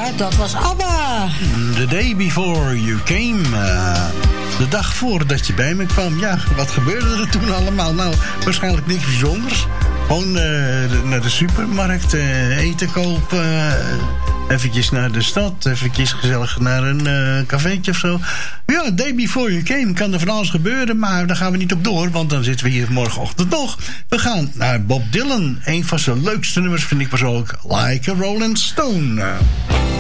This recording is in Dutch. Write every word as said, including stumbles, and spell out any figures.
dat was ABBA. The day before you came. Uh, de dag voordat je bij me kwam. Ja, wat gebeurde er toen allemaal? Nou, waarschijnlijk niks bijzonders. Gewoon uh, de, naar de supermarkt, uh, eten kopen. Uh, eventjes naar de stad. Eventjes gezellig naar een uh, cafeetje of zo. Ja, day before you came. Kan er van alles gebeuren, maar daar gaan we niet op door. Want dan zitten we hier morgenochtend nog. We gaan naar Bob Dylan. Een van zijn leukste nummers vind ik persoonlijk. Like a Rolling Stone.